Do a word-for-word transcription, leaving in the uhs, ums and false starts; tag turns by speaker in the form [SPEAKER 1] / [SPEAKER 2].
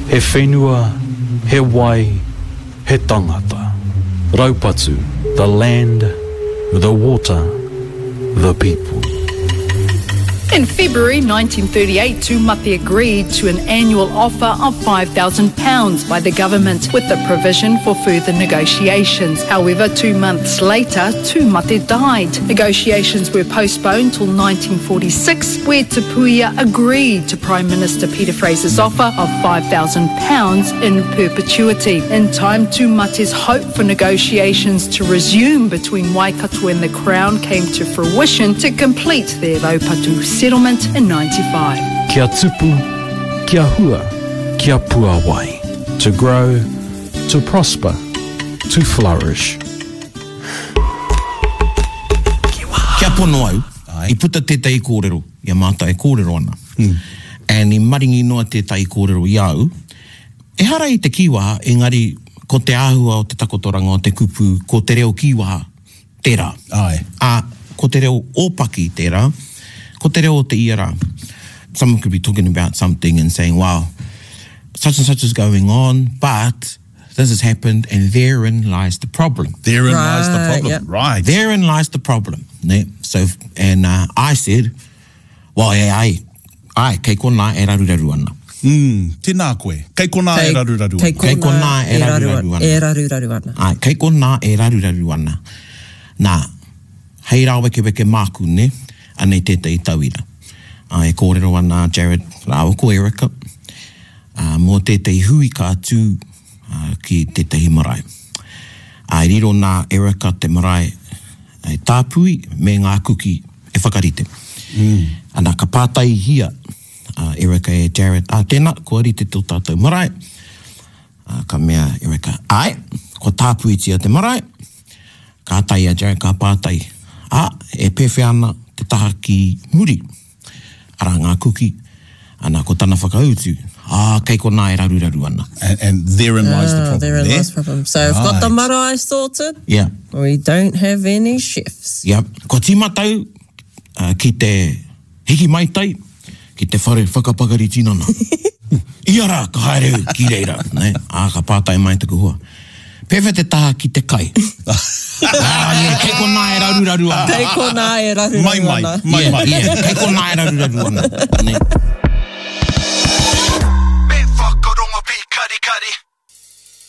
[SPEAKER 1] He whenua, he wai, he tangata. Raupatu, the land, the water, the people.
[SPEAKER 2] In February nineteen thirty-eight, Tūmate agreed to an annual offer of five thousand pounds by the government with the provision for further negotiations. However, two months later, Tūmate died. Negotiations were postponed till nineteen forty-six, where Te Puia agreed to Prime Minister Peter Fraser's offer of five thousand pounds in perpetuity. In time, Tūmate's hope for negotiations to resume between Waikato and the Crown came to fruition to complete their Raupatu settlement in ninety-five.
[SPEAKER 1] Kia tupu, kia hua, kia puawai. To grow, to prosper, to flourish.
[SPEAKER 3] Kia pono au, I puta tētai kōrero, ia mātai kōrero ana. Mm. And i maringi noa tētai kōrero i au, e hara i te kiwaha, engari ko te āhua o te takotoranga o te kupu, ko te reo kiwaha, tērā.
[SPEAKER 4] Ai.
[SPEAKER 3] A, ko te reo ōpaki tērā, ko te reo o te iara. Someone could be talking about something and saying, wow, such and such is going on, but this has happened, and therein lies the problem.
[SPEAKER 4] Therein
[SPEAKER 5] right,
[SPEAKER 4] lies the problem.
[SPEAKER 5] yep.
[SPEAKER 4] Right.
[SPEAKER 3] Therein lies the problem. Ne? So, and uh, I said, well, ai, ai, ai, kei kona e raruraru ana.
[SPEAKER 4] Mm, tēnā koe. Kei kona e raruraru ana.
[SPEAKER 3] Kei kona e raruraru ana.
[SPEAKER 5] E raruraru ana.
[SPEAKER 3] Ai, kei kona e raruraru ana. Nā, hei rā weke weke māku, ne? Anei tētai tauira. Uh, e kōrero ana Jared Rāua ko Erica. Uh, mō tētai hui ka atu uh, ki tētai marae. Uh, riro nā Erica te marae e tāpui me ngā kuki e whakarite.
[SPEAKER 4] Mm.
[SPEAKER 3] Ana ka pātai hia uh, Erica e Jared. Ah, tēnā, ko arite tō tātou marae. Uh, ka mea Erica. Ai, ko tāpui tia te marae. Ka tai a Jared, ka pātai. Ah, e pewhi ana te taha ki muri. Ara ngā kuki, ana ko tana whakautu. Ah, kei kona e raruraru ana.
[SPEAKER 4] And, and therein lies the
[SPEAKER 5] Ah,
[SPEAKER 4] problem.
[SPEAKER 5] therein
[SPEAKER 4] there.
[SPEAKER 5] lies the problem. So we've got the marae sorted.
[SPEAKER 3] Yeah.
[SPEAKER 5] We don't have any chefs.
[SPEAKER 3] Yeah. Ko tīmatau, uh, ki te hiki maitai, ki te whare whakapakari tinana. Iara, ka haere ki reira. Ne? Ah, ka pātai mai te kuhua. Pewhe te taha ki te kai. Ah, yeah, kei kona e raruraru ana.
[SPEAKER 5] Kei kona e raruraru
[SPEAKER 4] Mai mai,
[SPEAKER 5] ana.
[SPEAKER 4] mai
[SPEAKER 3] Yeah,
[SPEAKER 4] mai.
[SPEAKER 3] yeah, kei kona e raruraru ana. Ne?
[SPEAKER 6] Me whakaronga pi kari kari.